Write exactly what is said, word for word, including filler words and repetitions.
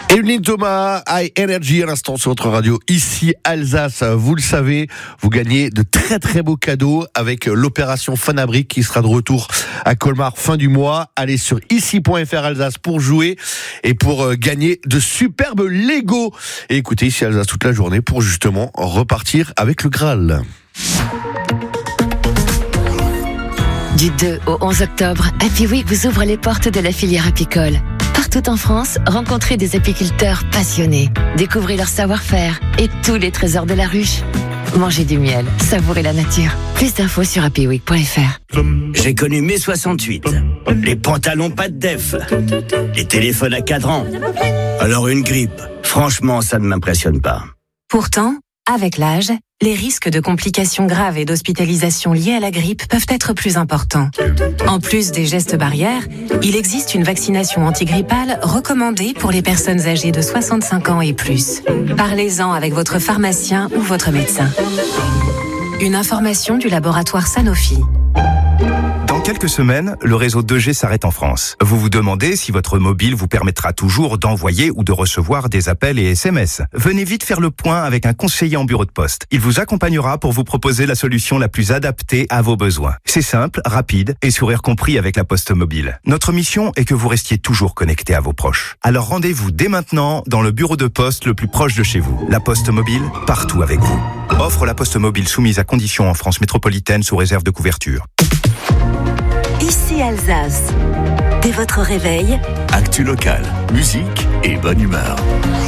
Evelyne Thomas, High Energy à l'instant sur votre radio, ici Alsace. Vous le savez, vous gagnez de très très beaux cadeaux avec l'opération Fanabrique qui sera de retour à Colmar fin du mois. Allez sur ici point f r Alsace pour jouer et pour gagner de superbes Lego. Et écoutez ici Alsace toute la journée pour justement repartir avec le Graal. Du deux au onze octobre, Happy Week vous ouvre les portes de la filière apicole. Partout en France, rencontrez des apiculteurs passionnés. Découvrez leur savoir-faire et tous les trésors de la ruche. Mangez du miel, savourez la nature. Plus d'infos sur happy week point f r. J'ai connu mai soixante-huit. Les pantalons pas de def. Les téléphones à cadran. Alors une grippe. Franchement, ça ne m'impressionne pas. Pourtant, avec l'âge, les risques de complications graves et d'hospitalisation liées à la grippe peuvent être plus importants. En plus des gestes barrières, il existe une vaccination antigrippale recommandée pour les personnes âgées de soixante-cinq ans et plus. Parlez-en avec votre pharmacien ou votre médecin. Une information du laboratoire Sanofi. Dans quelques semaines, le réseau deux G s'arrête en France. Vous vous demandez si votre mobile vous permettra toujours d'envoyer ou de recevoir des appels et S M S. Venez vite faire le point avec un conseiller en bureau de poste. Il vous accompagnera pour vous proposer la solution la plus adaptée à vos besoins. C'est simple, rapide et sourire compris avec la Poste Mobile. Notre mission est que vous restiez toujours connecté à vos proches. Alors rendez-vous dès maintenant dans le bureau de poste le plus proche de chez vous. La Poste Mobile, partout avec vous. Offre la Poste Mobile soumise à conditions en France métropolitaine sous réserve de couverture. Ici Alsace. Dès votre réveil, actu local, musique et bonne humeur.